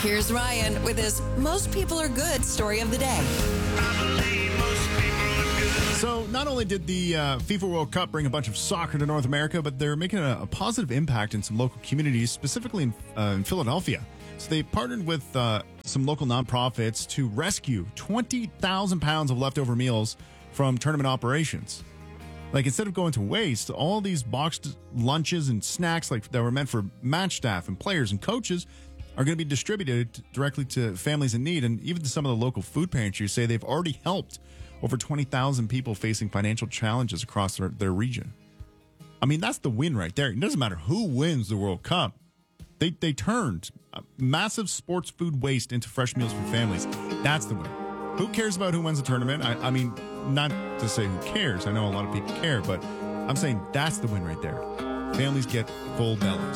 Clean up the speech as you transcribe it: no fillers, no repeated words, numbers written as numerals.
Here's Ryan with his Most People Are Good story of the day. So not only did the FIFA World Cup bring a bunch of soccer to North America, but they're making a positive impact in some local communities, specifically in Philadelphia. So they partnered with some local nonprofits to rescue 20,000 pounds of leftover meals from tournament operations. Like, instead of going to waste, all these boxed lunches and snacks that were meant for match staff and players and coaches are going to be distributed directly to families in need. And even to some of the local food pantries say they've already helped over 20,000 people facing financial challenges across their region. I mean, that's the win right there. It doesn't matter who wins the World Cup. They turned massive sports food waste into fresh meals for families. That's the win. Who cares about who wins the tournament? I mean, not to say who cares. I know a lot of people care, but I'm saying that's the win right there. Families get full bellies.